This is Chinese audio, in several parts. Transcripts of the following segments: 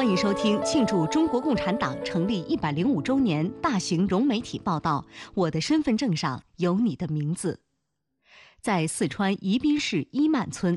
欢迎收听庆祝中国共产党成立105周年大型融媒体报道《我的身份证上有你的名字》。在四川宜宾市伊曼村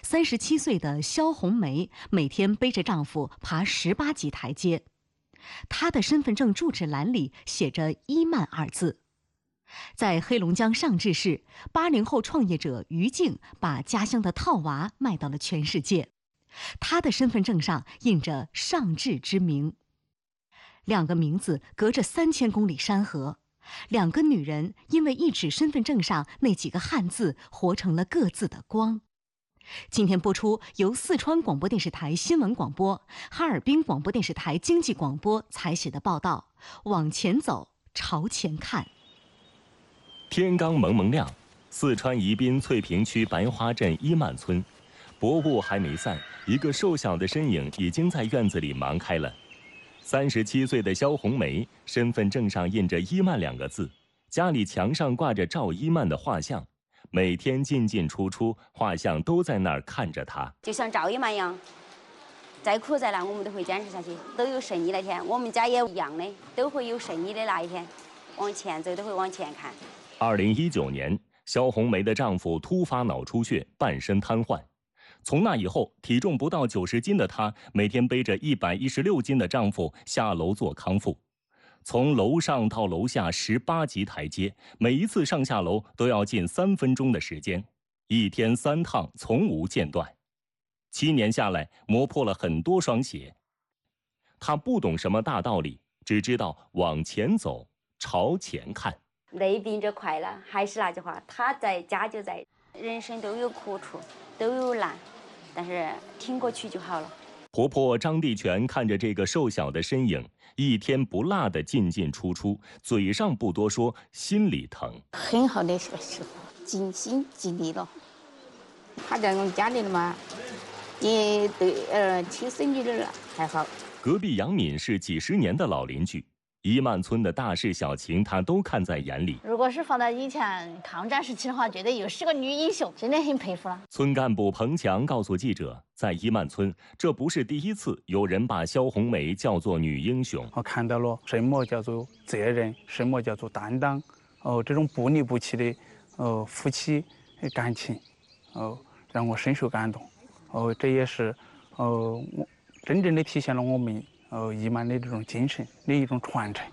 ，37岁的肖红梅每天背着丈夫爬18级台阶。她的身份证住址栏里写着“伊曼”二字。在黑龙江上志市，80后创业者于静把家乡的套娃卖到了全世界。他的身份证上印着上志之名。两个名字隔着3000公里山河，两个女人因为一纸身份证上那几个汉字，活成了各自的光。今天播出由四川广播电视台新闻广播、哈尔滨广播电视台经济广播采写的报道《往前走，朝前看》。 天刚蒙蒙亮，四川宜宾翠屏区白花镇伊曼村，薄雾还没散，一个瘦小的身影已经在院子里忙开了。37岁的肖红梅，身份证上印着“伊曼”2个字，家里墙上挂着赵伊曼的画像，每天进进出出，画像都在那儿看着她。 就像赵伊曼一样，再苦再难我们都会坚持下去，都有胜利那天。我们家也一样的，都会有胜利的那一天，往前走都会往前看。 2019年，肖红梅的丈夫突发脑出血，半身瘫痪。从那以后，体重不到90斤的她，每天背着116斤的丈夫下楼做康复。从楼上到楼下18级台阶，每一次上下楼都要近3分钟的时间，一天3趟，从无间断。7年下来，磨破了很多双鞋。她不懂什么大道理，只知道往前走，朝前看。 累并着快乐，还是那句话，他在家就在。人生都有苦处，都有难，但是挺过去就好了。 婆婆张地全看着这个瘦小的身影，一天不落的进进出出，嘴上不多说，心里疼。 很好的时候，尽心尽力了。他在我们家里了嘛，也对亲生女儿还好。 隔壁杨敏是几10年的老邻居。伊曼村的大事小情，她都看在眼里。 如果是放到以前抗战时期的话，觉得又是个女英雄，真的很佩服了。 村干部彭强告诉记者，在伊曼村，这不是第一次有人把肖红梅叫做女英雄。 我看到了什么叫做责任，什么叫做担当，这种不离不弃的夫妻感情，让我深受感动。这也是我真正的体现了我们伊曼的这种精神的一种传承。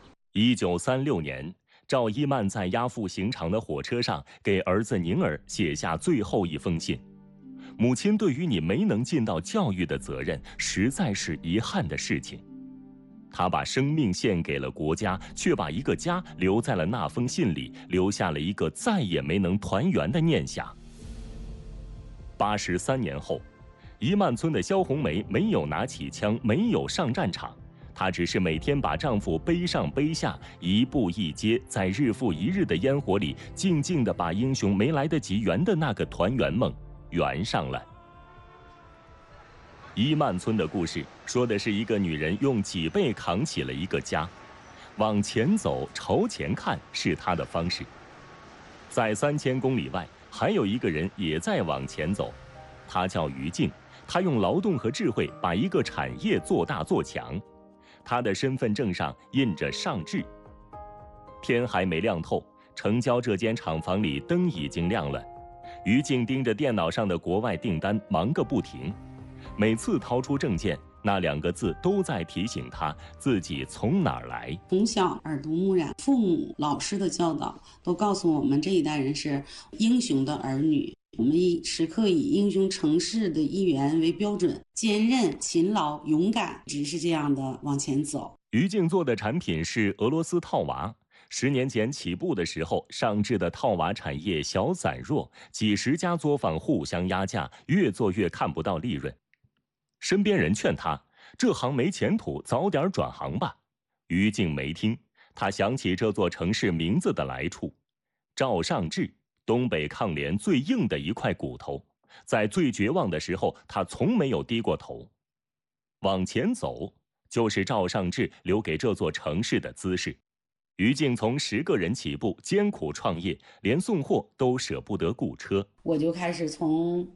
1936年，赵伊曼在押赴刑场的火车上给儿子宁儿写下最后一封信：母亲对于你没能尽到教育的责任，实在是遗憾的事情。他把生命献给了国家，却把一个家留在了那封信里，留下了一个再也没能团圆的念想。83年后，伊曼村的肖红梅没有拿起枪，没有上战场，她只是每天把丈夫背上背下，一步一阶，在日复一日的烟火里，静静地把英雄没来得及圆的那个团圆梦圆上了。伊曼村的故事说的是一个女人用脊背扛起了一个家，往前走，朝前看是她的方式。在3000公里外，还有一个人也在往前走，他叫于静。他用劳动和智慧把一个产业做大做强，他的身份证上印着上志。天还没亮透，城郊这间厂房里灯已经亮了。于静盯着电脑上的国外订单，忙个不停。每次掏出证件，那2个字都在提醒他自己从哪儿来。 从小耳濡目染，父母、老师的教导都告诉我们，这一代人是英雄的儿女。我们时刻以英雄成事的一员为标准，坚韧、勤劳、勇敢，只是这样的往前走。 于静做的产品是俄罗斯套娃。10年前起步的时候，上志的套娃产业小散弱，几十家作坊互相压价，越做越看不到利润。身边人劝他，这行没前途，早点转行吧。于静没听，他想起这座城市名字的来处，赵上志。东北抗联最硬的一块骨头，在最绝望的时候，他从没有低过头。往前走，就是赵上志留给这座城市的姿势。于静从10个人起步，艰苦创业，连送货都舍不得雇车。 我就开始从